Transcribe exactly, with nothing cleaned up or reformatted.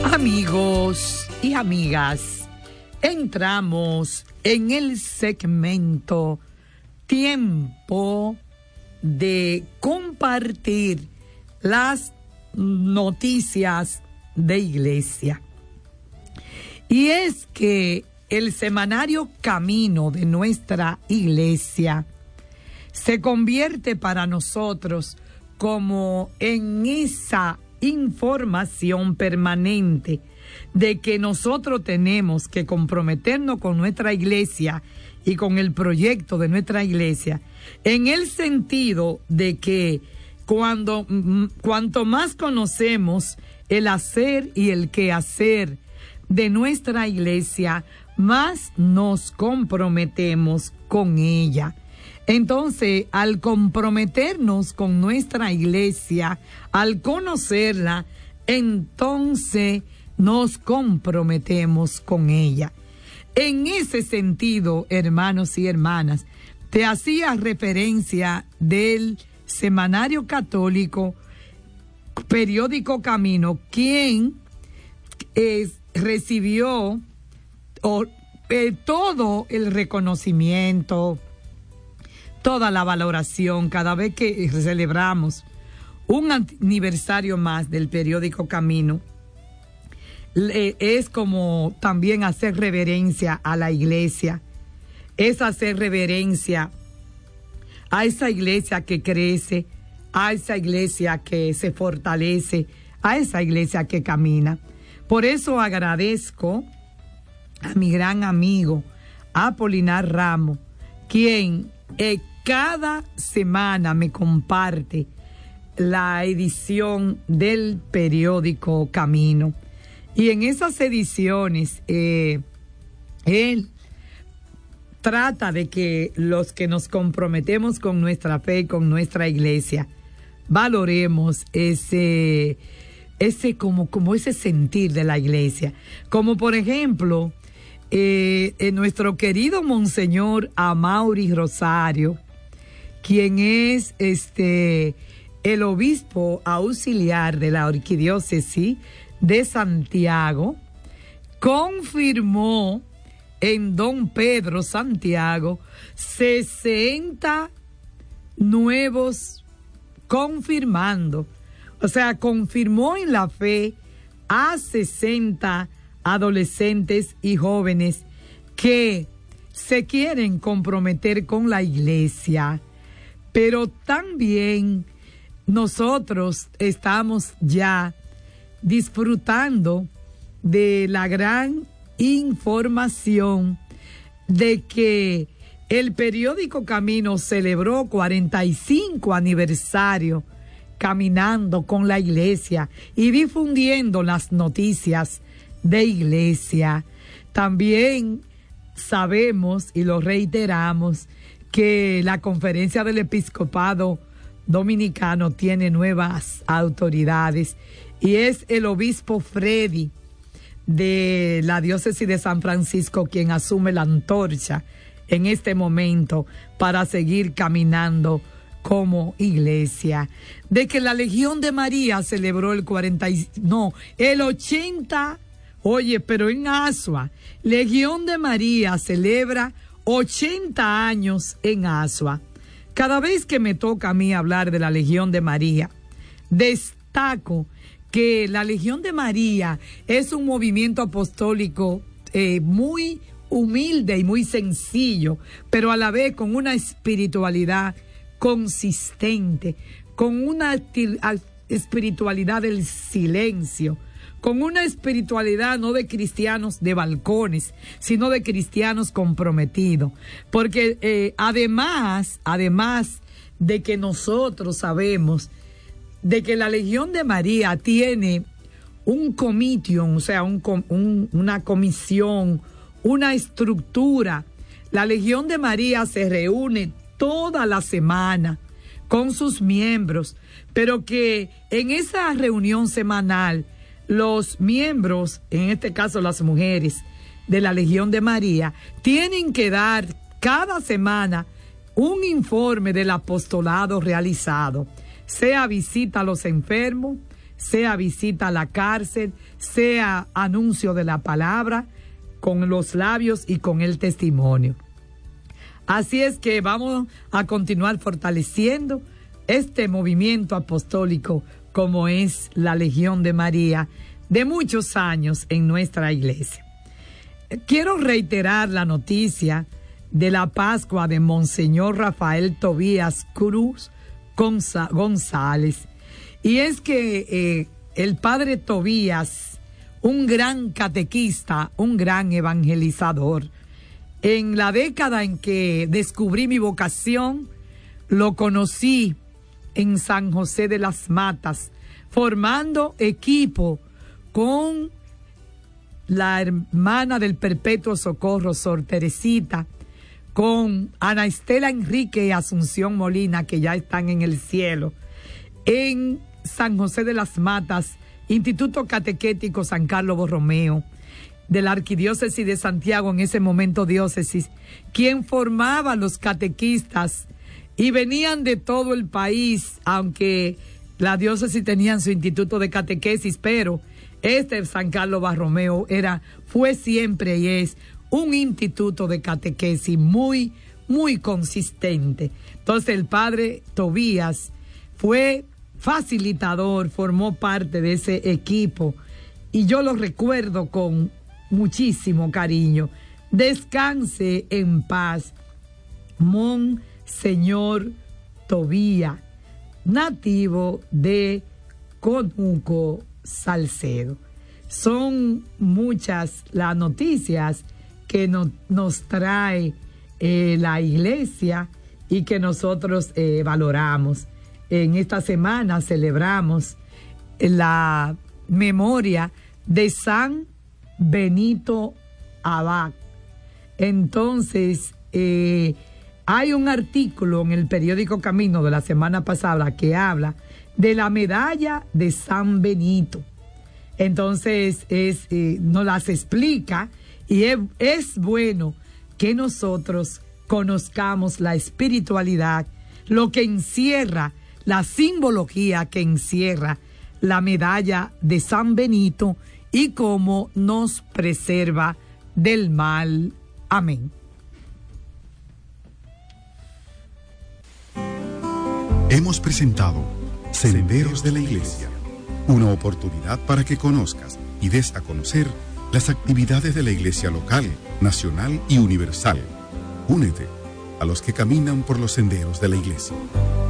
Amigos y amigas, entramos en el segmento Tiempo de compartir las noticias de iglesia. Y es que el semanario Camino de nuestra iglesia se convierte para nosotros como en esa información permanente de que nosotros tenemos que comprometernos con nuestra iglesia y con el proyecto de nuestra iglesia, en el sentido de que cuando cuanto más conocemos el hacer y el quehacer de nuestra iglesia, más nos comprometemos con ella. Entonces, al comprometernos con nuestra iglesia, al conocerla, entonces nos comprometemos con ella. En ese sentido, hermanos y hermanas, te hacía referencia del semanario católico Periódico Camino, quien eh, recibió oh, eh, todo el reconocimiento, toda la valoración cada vez que celebramos un aniversario más del periódico Camino. Es como también hacer reverencia a la iglesia, es hacer reverencia a esa iglesia que crece, a esa iglesia que se fortalece, a esa iglesia que camina. Por eso agradezco a mi gran amigo Apolinar Ramos, quien eh, cada semana me comparte la edición del periódico Camino. Y en esas ediciones, eh, él trata de que los que nos comprometemos con nuestra fe y con nuestra iglesia, valoremos ese, ese como, como ese sentir de la iglesia. Como por ejemplo, eh, en nuestro querido Monseñor Amaury Rosario, quien es este el obispo auxiliar de la arquidiócesis de Santiago, confirmó en Don Pedro Santiago sesenta nuevos, confirmando, o sea, confirmó en la fe a sesenta adolescentes y jóvenes que se quieren comprometer con la iglesia, pero también nosotros estamos ya disfrutando de la gran información de que el periódico Camino celebró cuarenta y cinco aniversario caminando con la iglesia y difundiendo las noticias de iglesia. También sabemos y lo reiteramos que la Conferencia del Episcopado Dominicano tiene nuevas autoridades y es el obispo Freddy de la diócesis de San Francisco quien asume la antorcha en este momento para seguir caminando como iglesia. De que la Legión de María celebró el cuarenta, no, el ochenta, oye, pero en Asua, Legión de María celebra ochenta años en Asua. Cada vez que me toca a mí hablar de la Legión de María, destaco que la Legión de María es un movimiento apostólico eh, muy humilde y muy sencillo, pero a la vez con una espiritualidad consistente, con una espiritualidad del silencio, con una espiritualidad no de cristianos de balcones, sino de cristianos comprometidos. Porque eh, además, además de que nosotros sabemos de que la Legión de María tiene un comition, o sea, un, un, una comisión, una estructura. La Legión de María se reúne toda la semana con sus miembros, pero que en esa reunión semanal los miembros, en este caso las mujeres de la Legión de María, tienen que dar cada semana un informe del apostolado realizado, sea visita a los enfermos, sea visita a la cárcel, sea anuncio de la palabra, con los labios y con el testimonio. Así es que vamos a continuar fortaleciendo este movimiento apostólico como es la Legión de María de muchos años en nuestra iglesia. Quiero reiterar la noticia de la Pascua de Monseñor Rafael Tobías Cruz González. Y es que eh, el padre Tobías, un gran catequista, un gran evangelizador, en la década en que descubrí mi vocación, lo conocí en San José de las Matas, formando equipo con la hermana del Perpetuo Socorro, Sor Teresita, con Ana Estela Enrique y Asunción Molina, que ya están en el cielo, en San José de las Matas, Instituto Catequético San Carlos Borromeo, de la Arquidiócesis de Santiago, en ese momento diócesis, quien formaba los catequistas y venían de todo el país, aunque la diócesis tenía su instituto de catequesis, pero este San Carlos Borromeo era, fue siempre y es un instituto de catequesis muy, muy consistente. Entonces el padre Tobías fue facilitador, formó parte de ese equipo y yo lo recuerdo con muchísimo cariño. Descanse en paz, Monseñor Tobías, nativo de Conuco, Salcedo. Son muchas las noticias que no, nos trae eh, la iglesia y que nosotros eh, valoramos. En esta semana celebramos la memoria de San Benito Abad. Entonces, eh, hay un artículo en el periódico Camino de la semana pasada que habla de la medalla de San Benito. Entonces, es, eh, nos las explica y es, es bueno que nosotros conozcamos la espiritualidad, lo que encierra, la simbología que encierra la medalla de San Benito y cómo nos preserva del mal. Amén. Hemos presentado Senderos de la Iglesia, una oportunidad para que conozcas y des a conocer las actividades de la Iglesia local, nacional y universal. Únete a los que caminan por los senderos de la Iglesia.